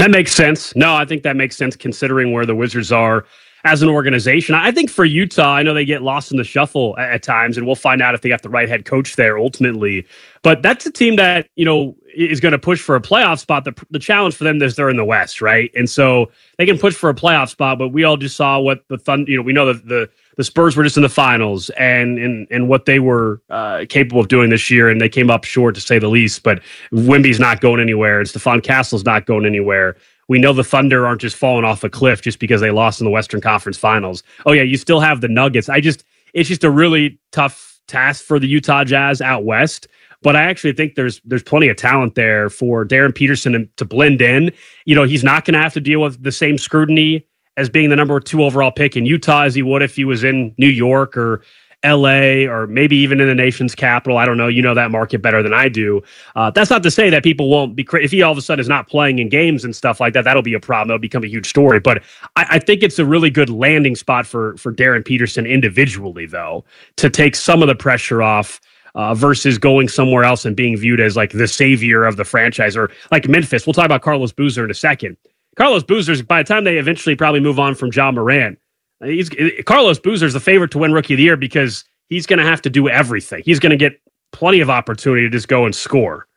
That makes sense. No, I think that makes sense considering where the Wizards are as an organization. I think for Utah, I know they get lost in the shuffle at times, and we'll find out if they got the right head coach there ultimately. But that's a team that, is going to push for a playoff spot. The challenge for them is they're in the West, right? And so they can push for a playoff spot, but we all just saw what the Thunder, we know that the Spurs were just in the finals and what they were capable of doing this year, and they came up short to say the least. But Wemby's not going anywhere, and Stephon Castle's not going anywhere. We know the Thunder aren't just falling off a cliff just because they lost in the Western Conference Finals. Oh yeah, you still have the Nuggets. It's just a really tough task for the Utah Jazz out west. But I actually think there's plenty of talent there for Darren Peterson to blend in. He's not going to have to deal with the same scrutiny as being the number 2 overall pick in Utah as he would if he was in New York or LA or maybe even in the nation's capital. I don't know. You know that market better than I do. That's not to say that people won't be if he all of a sudden is not playing in games and stuff like that. That'll be a problem. It'll become a huge story. But I think it's a really good landing spot for Darren Peterson individually, though, to take some of the pressure off. Versus going somewhere else and being viewed as like the savior of the franchise, or like Memphis. We'll talk about Carlos Boozer in a second. Carlos Boozer's, by the time they eventually probably move on from Ja Morant, Carlos Boozer's the favorite to win Rookie of the Year because he's going to have to do everything. He's going to get plenty of opportunity to just go and score.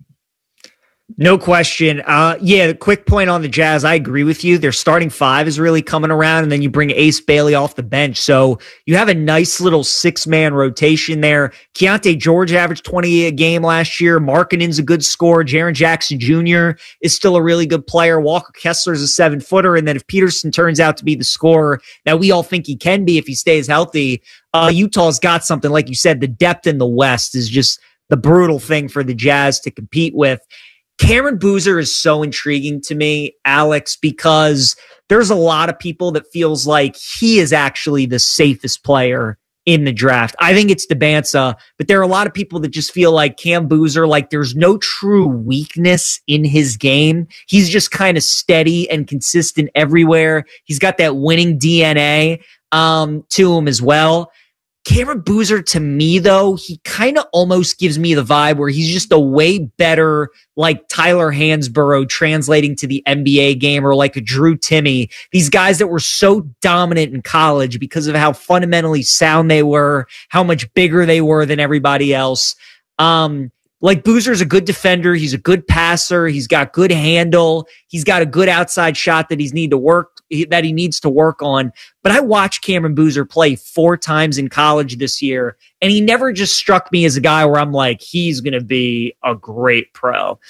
No question. The quick point on the Jazz, I agree with you. Their starting 5 is really coming around, and then you bring Ace Bailey off the bench. So you have a nice little 6-man rotation there. Keontae George averaged 20 a game last year. Markkanen's a good scorer. Jaren Jackson Jr. is still a really good player. Walker Kessler's a 7-footer. And then if Peterson turns out to be the scorer that we all think he can be if he stays healthy, Utah's got something. Like you said, the depth in the West is just the brutal thing for the Jazz to compete with. Cameron Boozer is so intriguing to me, Alex, because there's a lot of people that feels like he is actually the safest player in the draft. I think it's Debansa, but there are a lot of people that just feel like Cam Boozer, like there's no true weakness in his game. He's just kind of steady and consistent everywhere. He's got that winning DNA to him as well. Cameron Boozer, to me, though, he kind of almost gives me the vibe where he's just a way better, like Tyler Hansborough translating to the NBA game, or like a Drew Timme. These guys that were so dominant in college because of how fundamentally sound they were, how much bigger they were than everybody else. Like Boozer's a good defender. He's a good passer. He's got good handle. He's got a good outside shot that he needs to work on. But I watched Cameron Boozer play 4 times in college this year, and he never just struck me as a guy where I'm like, he's going to be a great pro.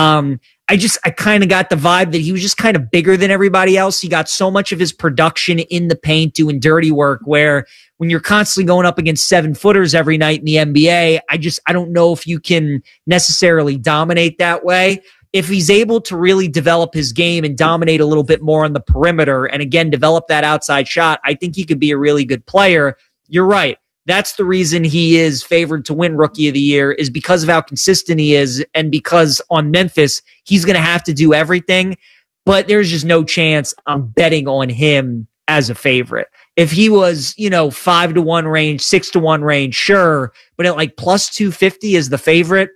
I kind of got the vibe that he was just kind of bigger than everybody else. He got so much of his production in the paint doing dirty work, where when you're constantly going up against 7-footers every night in the NBA, I don't know if you can necessarily dominate that way. If he's able to really develop his game and dominate a little bit more on the perimeter, and again, develop that outside shot, I think he could be a really good player. You're right. That's the reason he is favored to win Rookie of the Year, is because of how consistent he is, and because on Memphis, he's going to have to do everything. But there's just no chance I'm betting on him as a favorite. If he was, 5-1 range, 6-1 range, sure. But at like plus 250 as the favorite,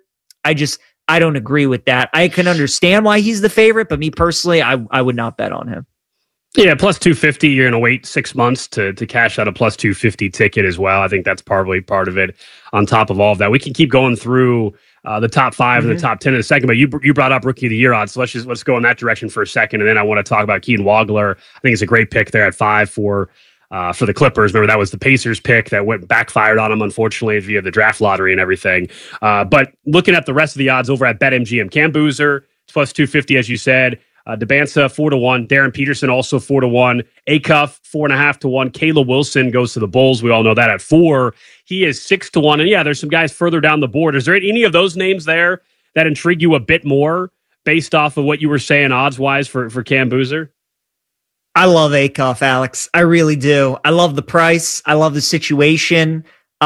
I don't agree with that. I can understand why he's the favorite, but me personally, I would not bet on him. Yeah, plus 250, you're going to wait 6 months to cash out a plus 250 ticket as well. I think that's probably part of it on top of all of that. We can keep going through the top 5 and the top 10 in a second, but you brought up Rookie of the Year odds, so let's go in that direction for a second, and then I want to talk about Keaton Wagler. I think it's a great pick there at 5 for the Clippers. Remember, that was the Pacers pick that backfired on them, unfortunately, via the draft lottery and everything. But looking at the rest of the odds over at BetMGM, Cam Boozer, plus 250, as you said. Debansa, 4-1. Darren Peterson, also 4-1. Acuff, 4.5-1. Caleb Wilson goes to the Bulls. We all know that at 4. He is 6-1. And yeah, there's some guys further down the board. Is there any of those names there that intrigue you a bit more based off of what you were saying odds-wise for Cam Boozer? I love Acuff, Alex. I really do. I love the price. I love the situation.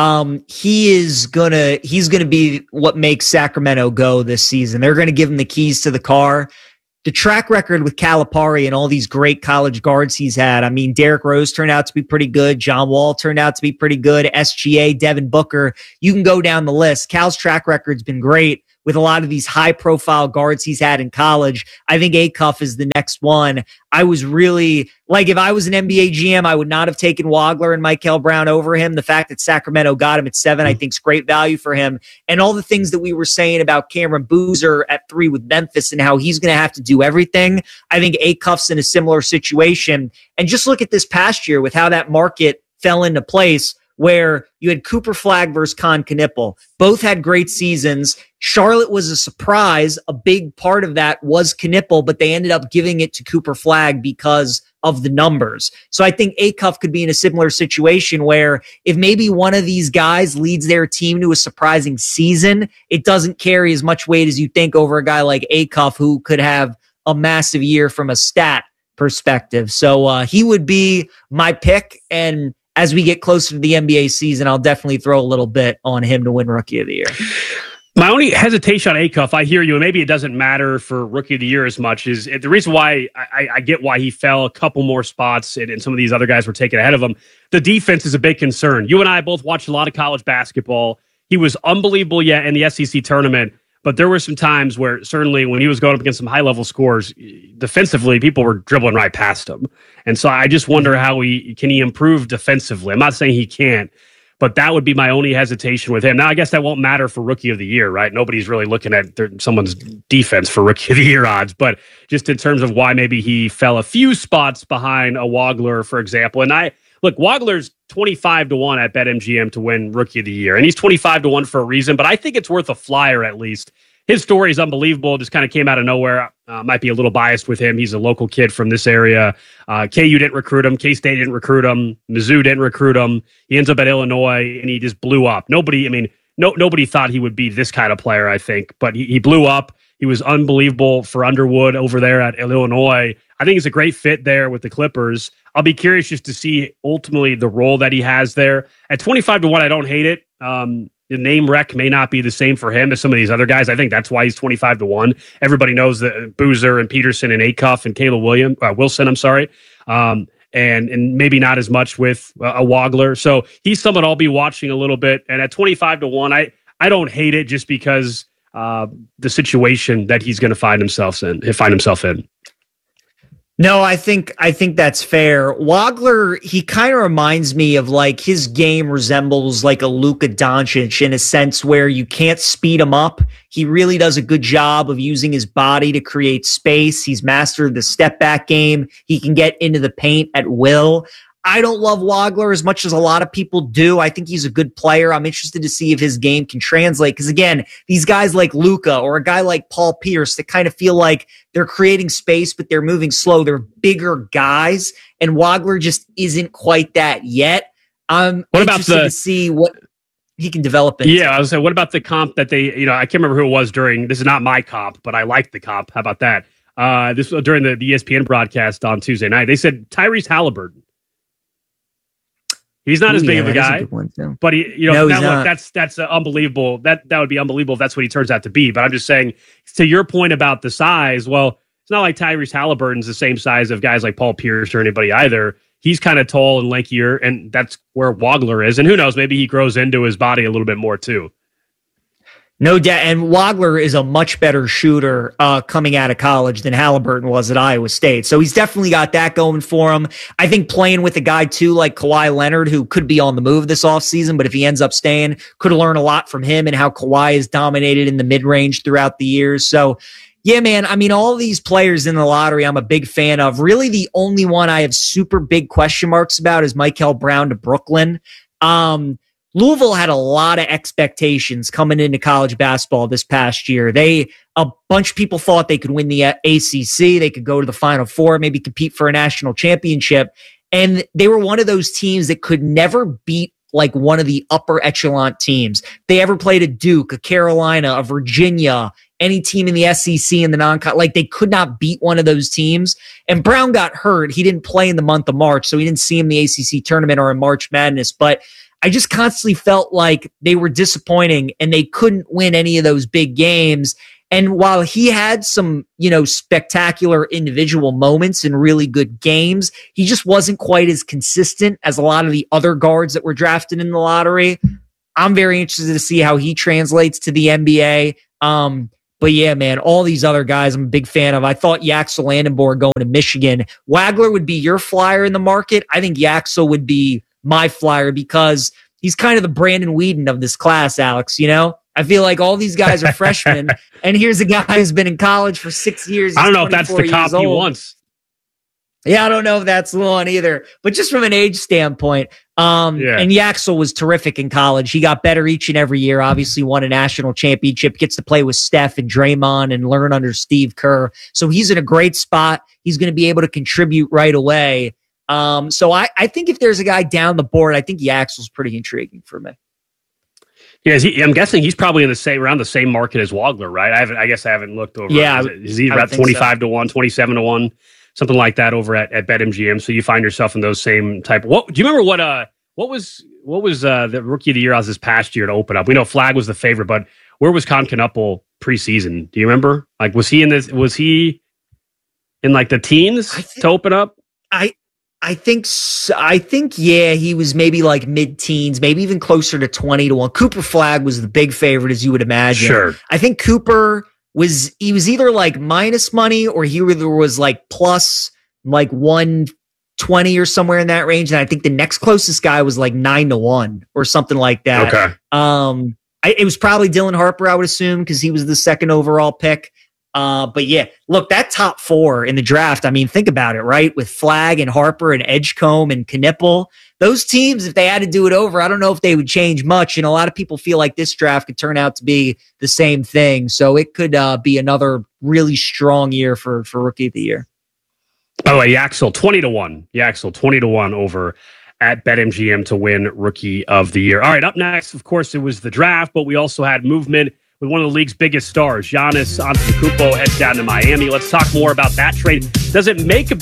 He's gonna be what makes Sacramento go this season. They're gonna give him the keys to the car. The track record with Calipari and all these great college guards he's had. I mean, Derrick Rose turned out to be pretty good. John Wall turned out to be pretty good. SGA, Devin Booker. You can go down the list. Cal's track record's been great with a lot of these high profile guards he's had in college. I think Acuff is the next one. I was really like, if I was an NBA GM, I would not have taken Wagler and Michael Brown over him. The fact that Sacramento got him at 7, I think is great value for him. And all the things that we were saying about Cameron Boozer at 3 with Memphis and how he's going to have to do everything. I think Acuff's in a similar situation. And just look at this past year with how that market fell into place, where you had Cooper Flagg versus Con Knippel. Both had great seasons. Charlotte was a surprise. A big part of that was Knippel, but they ended up giving it to Cooper Flagg because of the numbers. So I think Acuff could be in a similar situation where if maybe one of these guys leads their team to a surprising season, it doesn't carry as much weight as you think over a guy like Acuff, who could have a massive year from a stat perspective. So he would be my pick. And as we get closer to the NBA season, I'll definitely throw a little bit on him to win Rookie of the Year. My only hesitation on Acuff, I hear you, and maybe it doesn't matter for Rookie of the Year as much, is the reason why I get why he fell a couple more spots and some of these other guys were taken ahead of him. The defense is a big concern. You and I both watched a lot of college basketball. He was unbelievable in the SEC tournament, but there were some times where certainly when he was going up against some high-level scores, defensively, people were dribbling right past him. And so I just wonder how can he improve defensively. I'm not saying he can't, but that would be my only hesitation with him. Now, I guess that won't matter for Rookie of the Year, right? Nobody's really looking at someone's defense for Rookie of the Year odds, but just in terms of why maybe he fell a few spots behind a Wagler, for example. And look, Wagler's 25-1 at BetMGM to win Rookie of the Year, and he's 25-1 for a reason, but I think it's worth a flyer at least. His story is unbelievable. Just kind of came out of nowhere. Might be a little biased with him. He's a local kid from this area. KU didn't recruit him. K-State didn't recruit him. Mizzou didn't recruit him. He ends up at Illinois, and he just blew up. Nobody thought he would be this kind of player, I think, but he blew up. He was unbelievable for Underwood over there at Illinois. I think he's a great fit there with the Clippers. I'll be curious just to see ultimately the role that he has there. At 25-1, I don't hate it. The name rec may not be the same for him as some of these other guys. I think that's why he's 25-1. Everybody knows that Boozer and Peterson and Acuff and Caleb Wilson, and maybe not as much with a Wagler. So he's someone I'll be watching a little bit. And at 25-1, I don't hate it just because the situation that he's going to find himself in. No, I think that's fair. Wagler, he kind of reminds me of like his game resembles like a Luka Doncic in a sense where you can't speed him up. He really does a good job of using his body to create space. He's mastered the step back game. He can get into the paint at will. I don't love Wagler as much as a lot of people do. I think he's a good player. I'm interested to see if his game can translate. Because again, these guys like Luka or a guy like Paul Pierce that kind of feel like they're creating space, but they're moving slow. They're bigger guys. And Wagler just isn't quite that yet. I'm interested to see what he can develop into. Yeah, I was saying, what about the comp that they, I can't remember who it was during, this is not my comp, but I liked the comp. How about that? This was during the ESPN broadcast on Tuesday night. They said Tyrese Halliburton. He's not as big of a guy, but that's unbelievable. That would be unbelievable if that's what he turns out to be. But I'm just saying, to your point about the size, well, it's not like Tyrese Halliburton's the same size of guys like Paul Pierce or anybody either. He's kind of tall and lankier, and that's where Wagler is. And who knows, maybe he grows into his body a little bit more too. No doubt. And Wagler is a much better shooter coming out of college than Halliburton was at Iowa State. So he's definitely got that going for him. I think playing with a guy, too, like Kawhi Leonard, who could be on the move this offseason, but if he ends up staying, could learn a lot from him and how Kawhi is dominated in the mid-range throughout the years. So, yeah, man, I mean, all these players in the lottery I'm a big fan of. Really, the only one I have super big question marks about is Michael Brown to Brooklyn. Louisville had a lot of expectations coming into college basketball this past year. A bunch of people thought they could win the ACC. They could go to the Final Four, maybe compete for a national championship. And they were one of those teams that could never beat like one of the upper echelon teams. They ever played a Duke, a Carolina, a Virginia, any team in the SEC in the like they could not beat one of those teams. And Brown got hurt. He didn't play in the month of March, so he didn't see him in the ACC tournament or in March Madness. But I just constantly felt like they were disappointing and they couldn't win any of those big games. And while he had some, spectacular individual moments and really good games, he just wasn't quite as consistent as a lot of the other guards that were drafted in the lottery. I'm very interested to see how he translates to the NBA. But yeah, man, all these other guys I'm a big fan of. I thought Yaxel Landenborg going to Michigan. Wagler would be your flyer in the market. I think Yaxel would be my flyer because he's kind of the Brandon Weeden of this class, Alex. You know, I feel like all these guys are freshmen, and here's a guy who's been in college for 6 years. I don't know if that's the comp he wants. Yeah, I don't know if that's the one either. But just from an age standpoint, and Yaxel was terrific in college. He got better each and every year. Obviously, won a national championship. Gets to play with Steph and Draymond and learn under Steve Kerr. So he's in a great spot. He's going to be able to contribute right away. So I think if there's a guy down the board, I think Yaxel's pretty intriguing for me. Yeah, I'm guessing he's probably in around the same market as Wagler, right? I guess I haven't looked over. Yeah, is he about 25 to 1, 27 to 1? Something like that over at BetMGM. So you find yourself in those same type. What do you remember? What was the rookie of the year as this past year to open up? We know Flag was the favorite, but where was Con Knuppel preseason? Do you remember? Like, was he in like the teens to open up? I think yeah, he was maybe like mid-teens, maybe even closer to 20 to 1. Cooper Flag was the big favorite, as you would imagine. Sure. I think Cooper was either like minus money or he was like plus like 120 or somewhere in that range. And I think the next closest guy was like 9 to 1 or something like that. Okay. It was probably Dylan Harper, I would assume, because he was the second overall pick. But yeah, look, that top 4 in the draft, I mean, think about it, right? With Flag and Harper and Edgecombe and Knippel, those teams, if they had to do it over, I don't know if they would change much. And a lot of people feel like this draft could turn out to be the same thing. So it could be another really strong year for Rookie of the Year. By the way, Yaxel 20 to 1. Yaxel 20 to 1 over at BetMGM to win Rookie of the Year. All right, up next, of course, it was the draft, but we also had movement with one of the league's biggest stars. Giannis Antetokounmpo heads down to Miami. Let's talk more about that trade. Does it make a